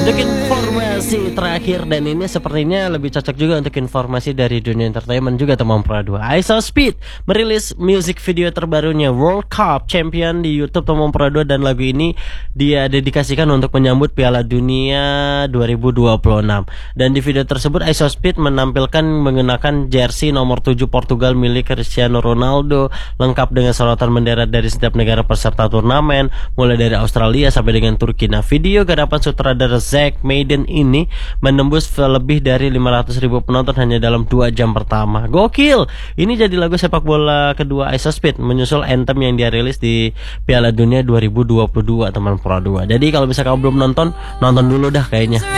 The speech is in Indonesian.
Untuk informasi terakhir, dan ini sepertinya lebih cocok juga untuk informasi dari dunia entertainment juga teman Pro 2. ISOSpeed merilis music video terbarunya World Cup Champion di YouTube teman Pro 2, dan lagu ini dia dedikasikan untuk menyambut Piala Dunia 2026. Dan di video tersebut ISOSpeed menampilkan menggunakan jersey nomor 7 Portugal milik Cristiano Ronaldo, lengkap dengan sorotan bendera dari setiap negara peserta turnamen, mulai dari Australia sampai dengan Turki. Nah, video garapan sutradara Zack Maiden ini menembus lebih dari 500.000 penonton hanya dalam 2 jam pertama. Gokil! Ini jadi lagu sepak bola kedua ISOSpeed, menyusul anthem yang dia rilis di Piala Dunia 2022 teman Pro 2. Jadi kalau misalnya kamu belum nonton, nonton dulu dah kayaknya.